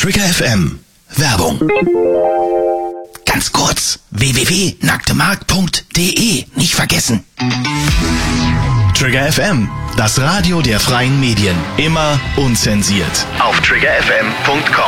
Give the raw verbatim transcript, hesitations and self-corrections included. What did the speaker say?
Trigger F M. Werbung. Ganz kurz. w w w punkt nacktemarkt punkt de. Nicht vergessen. Trigger F M. Das Radio der freien Medien. Immer unzensiert. Auf trigger f m punkt com.